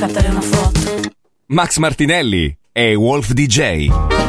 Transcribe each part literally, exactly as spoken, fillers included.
scattare una foto. Max Martinelli e Wolf D J.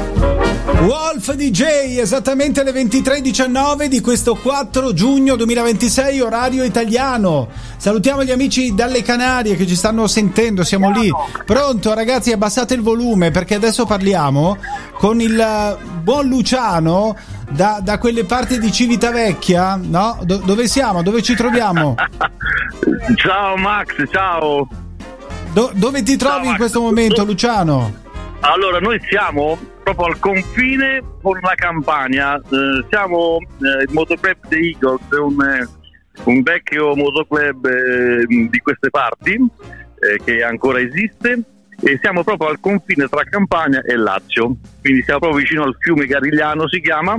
Wolf D J, esattamente alle ventitré e diciannove di questo quattro giugno duemilaventisei, orario italiano. Salutiamo gli amici dalle Canarie che ci stanno sentendo, siamo lì. Pronto ragazzi, abbassate il volume perché adesso parliamo con il buon Luciano da, da quelle parti di Civitavecchia, no? Do, dove siamo? Dove ci troviamo? Ciao Max, ciao. Do, dove ti trovi ciao, in questo Max. momento, Do- Luciano? Allora, noi siamo proprio al confine con la Campania, eh, siamo eh, il motoclub The Eagles, un, eh, un vecchio motoclub eh, di queste parti eh, che ancora esiste, e siamo proprio al confine tra Campania e Lazio, quindi siamo proprio vicino al fiume Garigliano si chiama,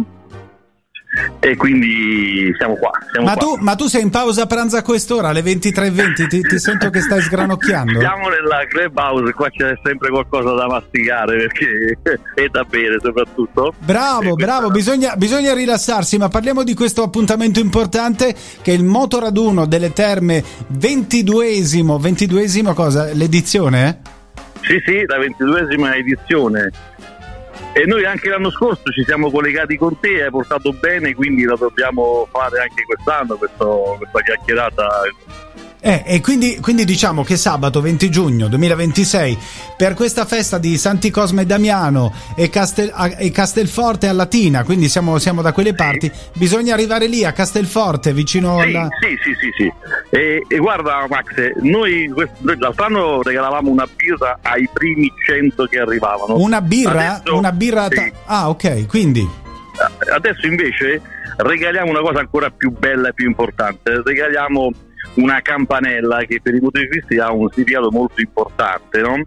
e quindi siamo qua. Siamo ma, qua. Tu, ma tu sei in pausa pranzo a quest'ora, alle ventitré e venti, ti, ti sento che stai sgranocchiando. Siamo nella clubhouse, qua c'è sempre qualcosa da masticare perché è da bere soprattutto. Bravo, bravo, bisogna, bisogna rilassarsi, ma parliamo di questo appuntamento importante che è il motoraduno delle Terme, ventiduesimo, ventiduesimo cosa? L'edizione? Sì, sì, la ventiduesima edizione. E noi anche l'anno scorso ci siamo collegati con te, hai portato bene, quindi la dobbiamo fare anche quest'anno, questo, questa chiacchierata. Eh, e quindi, quindi diciamo che sabato venti giugno duemilaventisei, per questa festa di Santi Cosme e Damiano e, Castel, e Castelforte a Latina, quindi siamo, siamo da quelle parti, sì. Bisogna arrivare lì a Castelforte, vicino sì, alla... Sì, sì, sì, sì. E, e guarda Max, noi, noi l'altro anno regalavamo una birra ai primi cento che arrivavano. Una birra? Adesso, una birra sì. ta- ah, ok, quindi... Adesso invece regaliamo una cosa ancora più bella e più importante, regaliamo una campanella che per i motociclisti ha un significato molto importante, no?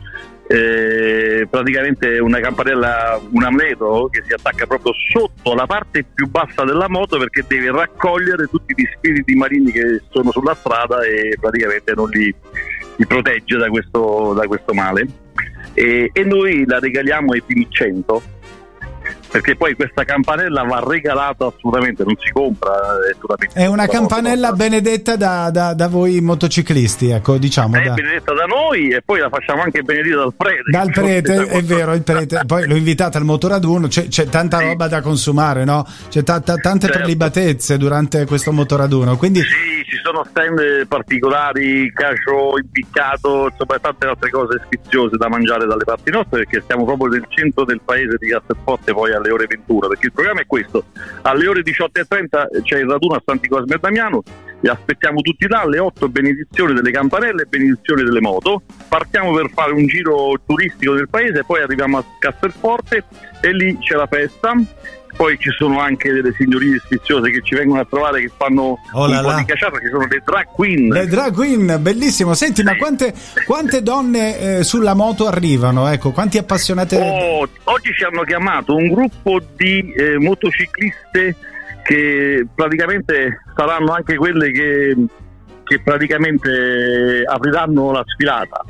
Eh, praticamente una campanella, un amuleto che si attacca proprio sotto la parte più bassa della moto, perché deve raccogliere tutti gli spiriti marini che sono sulla strada e praticamente non li, li protegge da questo, da questo male, e, e noi la regaliamo ai primi cento, perché poi questa campanella va regalata assolutamente, non si compra, è, è una campanella benedetta da, da, da voi motociclisti, ecco, diciamo è da... benedetta da noi, e poi la facciamo anche benedire dal prete dal prete, è vero, il prete poi lo invitate al motoraduno, c'è, c'è tanta sì. roba da consumare, no? C'è ta, ta, tante certo. prelibatezze durante questo motoraduno, quindi sì, ci sono stand particolari, cacio impiccato, insomma tante altre cose sfiziose da mangiare dalle parti nostre, perché stiamo proprio nel centro del paese di Castelforte, poi alle ore ventuno, perché il programma è questo: alle ore diciotto e trenta c'è il raduno a Santi Cosme e Damiano, li aspettiamo tutti là, alle otto benedizione delle campanelle e benedizione delle moto, partiamo per fare un giro turistico del paese, poi arriviamo a Castelforte e lì c'è la festa. Poi ci sono anche delle signorine sfiziose che ci vengono a trovare, che fanno oh un po' di cacciata, che sono le drag queen. Le drag queen, bellissimo. Senti, sì. ma quante, quante donne eh, sulla moto arrivano? Ecco, quanti appassionati? Oh, oggi ci hanno chiamato un gruppo di eh, motocicliste che praticamente saranno anche quelle che, che praticamente apriranno la sfilata.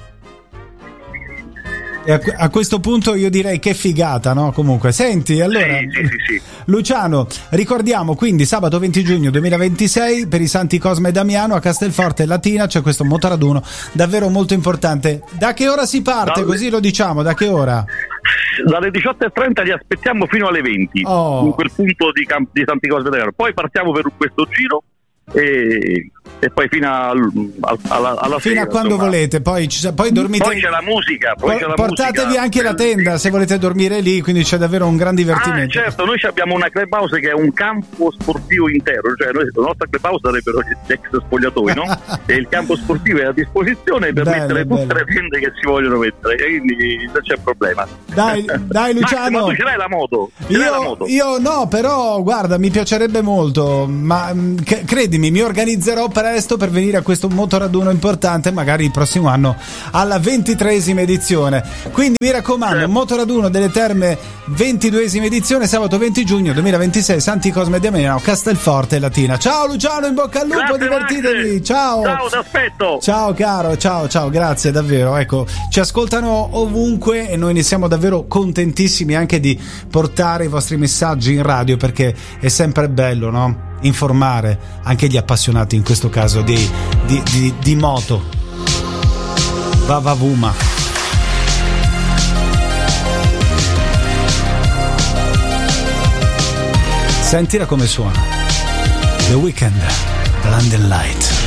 E a, a questo punto io direi che figata, no? Comunque, senti, allora sì, sì, sì, sì. Luciano, ricordiamo quindi sabato venti giugno duemilaventisei per i Santi Cosme e Damiano a Castelforte Latina c'è questo motoraduno davvero molto importante. Da che ora si parte? Dalle... Così lo diciamo, da che ora? Dalle diciotto e trenta li aspettiamo fino alle venti, oh. in quel punto di, Camp- di Santi Cosme e Damiano. Poi partiamo per questo giro e, e poi fino al, al, alla, alla fino sera, a quando insomma. volete, poi, ci, poi dormite, poi c'è la musica, poi po- c'è la portatevi musica. anche la tenda se volete dormire lì, quindi c'è davvero un gran divertimento. Ah, certo, noi abbiamo una clubhouse che è un campo sportivo intero, cioè noi, la nostra clubhouse sarebbero gli ex spogliatoi, no? E il campo sportivo è a disposizione per bello, mettere tutte bello. le tende che si vogliono mettere, quindi non c'è problema. Dai, dai Luciano. Ma, ma tu ce l'hai la moto? Ce io, l'hai la moto? Io no, però guarda, mi piacerebbe molto, ma c- credimi, mi organizzerò presto per venire a questo motoraduno importante, magari il prossimo anno alla ventitreesima edizione. Quindi mi raccomando, certo. motoraduno delle Terme, ventiduesima edizione, sabato venti giugno duemilaventisei, Santi Cosme e Damiano, Castelforte Latina. Ciao Luciano, in bocca al lupo, grazie, divertitevi. Max. Ciao. Ciao, ti aspetto. Ciao caro, ciao, ciao, grazie davvero. Ecco, ci ascoltano ovunque e noi ne siamo davvero contentissimi anche di portare i vostri messaggi in radio, perché è sempre bello, no? Informare anche gli appassionati, in questo caso di, di, di, di moto. Vavavuma. Sentila come suona. The Weeknd, Blinding Light.